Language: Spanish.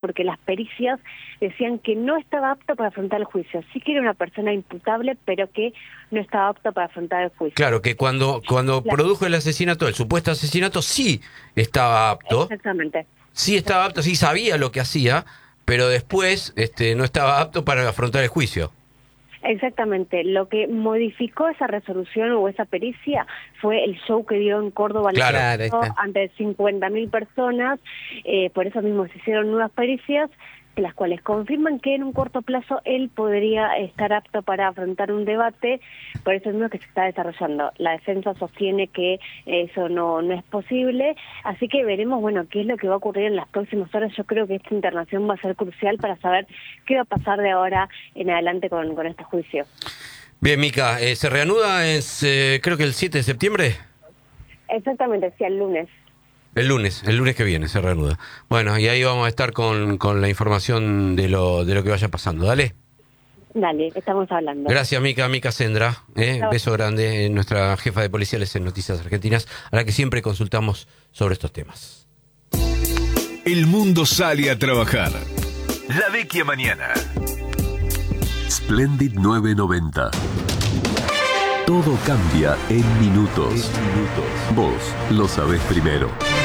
porque las pericias decían que no estaba apto para afrontar el juicio. Sí que era una persona imputable, pero que no estaba apto para afrontar el juicio. Claro, que cuando produjo el asesinato, el supuesto asesinato, sí estaba apto. Exactamente. Sí estaba apto, sí sabía lo que hacía, pero después no estaba apto para afrontar el juicio. Exactamente. Lo que modificó esa resolución o esa pericia fue el show que dio en Córdoba Claro. ante 50.000 personas. Por eso mismo se hicieron nuevas pericias, las cuales confirman que en un corto plazo él podría estar apto para afrontar un debate. Por eso mismo que se está desarrollando. La defensa sostiene que eso no es posible, así que veremos, bueno, qué es lo que va a ocurrir en las próximas horas. Yo creo que esta internación va a ser crucial para saber qué va a pasar de ahora en adelante con este juicio. Bien, Mica, ¿se reanuda creo que el 7 de septiembre? Exactamente, sí, el lunes. El lunes que viene se reanuda. Bueno, y ahí vamos a estar con la información de lo que vaya pasando. Dale. Dale, estamos hablando. Gracias, Mica Sendra. Beso grande, nuestra jefa de policiales en Noticias Argentinas, a la que siempre consultamos sobre estos temas. El mundo sale a trabajar. La Vecchia mañana. Splendid 990. Todo cambia en minutos. Vos lo sabés primero.